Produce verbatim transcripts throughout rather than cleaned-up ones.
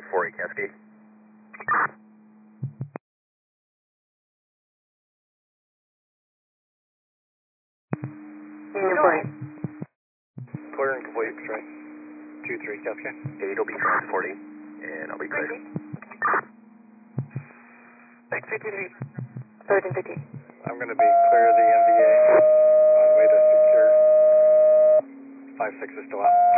four eight Cascade. Union four eight. Clear and complete, straight. two three Cascade. eight will be transporting, and I'll be clear. six two three. thirteen fifty. I'm going to be clear of the M V A on way to secure. five six is still out.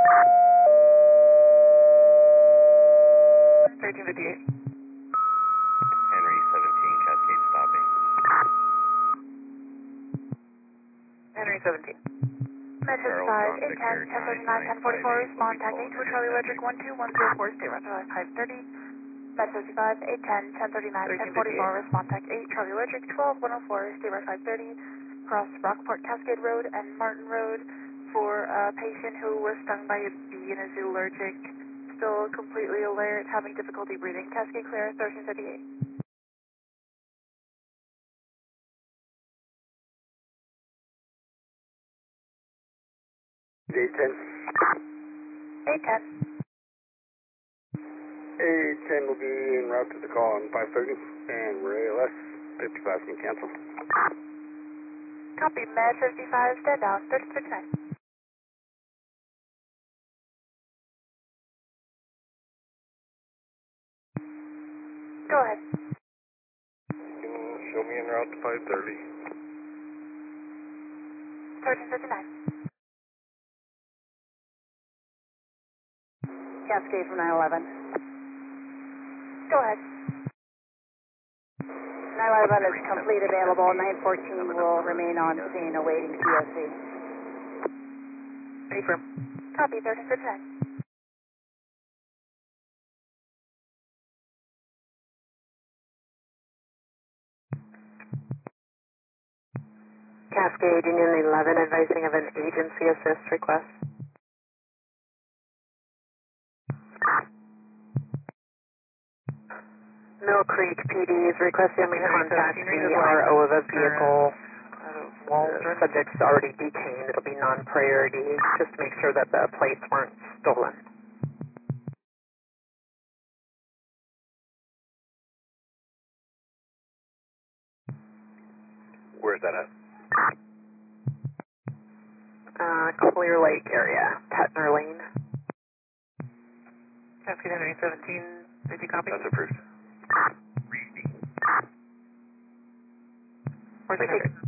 thirteen fifty-eight. Henry seventeen, Cascade stopping. Henry seventeen. Med five, eight ten, ten thirty-nine, ten forty-four, respond, tag eight to Charlie Electric one two one zero four, stay runway five thirty. Med fifty-five, eight ten, ten thirty-nine, ten forty-four, respond, tag eight, Charlie Electric twelve one oh four, stay runway five thirty. Cross Rockport Cascade Road and Martin Road for a patient who was stung by a bee and is allergic. Still completely alert, having difficulty breathing. Cascade clear, thirteen fifty-eight. eight ten. eight ten. eight ten will be en route to the call on five thirty, and we're A L S. fifty-five can cancel. Copy, Med fifty-five, stand down, thirteen fifty-nine. Go ahead. Can you show me en route to five thirty? thirteen fifty-nine. Cascade from nine eleven. Go ahead. nine eleven is complete available. nine fourteen will remain on scene awaiting P O C. Affirm. Copy, thirteen fifty-nine. Cascade Union eleven advising of an agency assist request. Mill Creek P D is requesting we contact the R O of a vehicle. The subject's already detained. It'll be non-priority, just to make sure that the plates weren't stolen. Where's that at? Uh, Clear Lake area, Tetner Lane. Cascade Henry seventeen, did you copy? That's approved. Where's the